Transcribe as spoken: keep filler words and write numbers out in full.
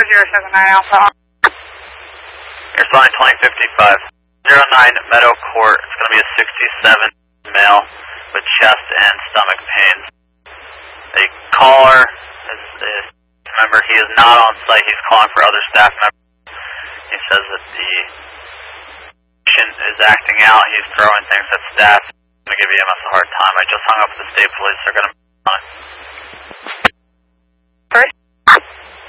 zero seven nine Alpha. Here's line twenty fifty-five. zero nine Meadow Court. It's going to be a sixty-seven male with chest and stomach pains. The caller is, is, remember, he is not on site. He's calling for other staff members. He says that the patient is acting out. He's throwing things at staff. I'm going to give E M S a hard time. I just hung up with the state police. They're going to move on it.